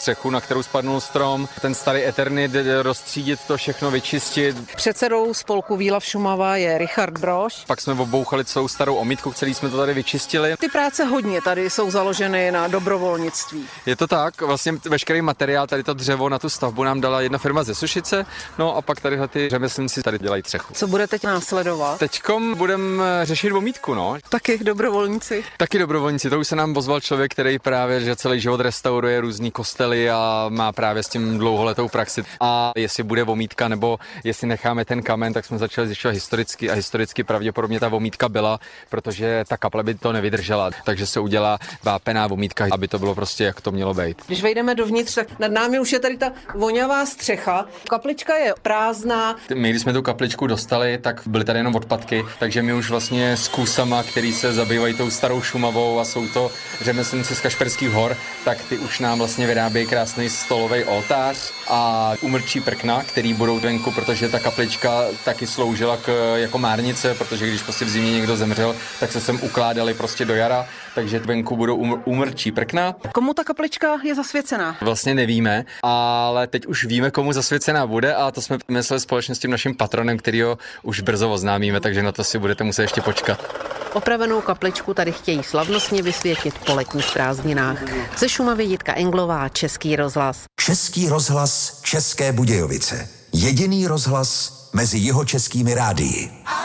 střechu, na kterou spadnul strom, ten starý Eternit, rozstřídit to všechno, vyčistit. Předsedou spolku Výlav Šumava je Richard Brož. Pak jsme obouchali celou starou omítku, celý jsme to tady vyčistili. Ty práce hodně tady jsou založeny na dobrovolnictví. Je to tak, vlastně veškerý materiál, tady to dřevo na tu stavbu nám dala jedna firma ze Sušice, no a pak tadyhle ty řemeslníci tady dělají střechu. Co bude teď následovat? Teďkom budeme řešit omítku, no. Taky dobrovolníci. Taky dobrovolníci, to už se nám ozval člověk, který právě že celý život restauruje různý kostely a má právě s tím dlouholetou praxi. A jestli bude omítka nebo jestli necháme ten kamen, tak jsme začali zjišťovat historicky a historicky pravděpodobně ta omítka byla, protože ta kaple by to nevydržela, takže se udělá vápená omítka, aby to bylo prostě jak to mělo být. Když vejdeme dovnitř, tak nad námi už je tady ta vonavá střecha. Kaplička je prázdná. My, když jsme tu kapličku dostali, tak byly tady jenom odpadky, takže my už vlastně s kusama, který se zabývají tou starou Šumavou a jsou to řemeslníci z Kašperských hor, tak ty už nám vlastně vyrábějí krásný stolový oltář a umrčí prkna, který budou venku, protože ta kaplička taky sloužila jako márnice, protože když prostě v zimě někdo zemřel, tak se sem ukládali prostě do jara, takže venku budou umrčí prkna. Komu ta kaplička je zasvěcená? Vlastně nevíme, ale teď už víme, komu zasvěcená bude a to jsme mysleli společně s tím naším patronem, kterýho už brzo oznámíme, takže na to si budete muset ještě počkat. Opravenou kapličku tady chtějí slavnostně vysvětit po letních prázdninách. Ze Šumavy Jitka Englová, Český rozhlas. Český rozhlas České Budějovice. Jediný rozhlas mezi jihočeskými rádii.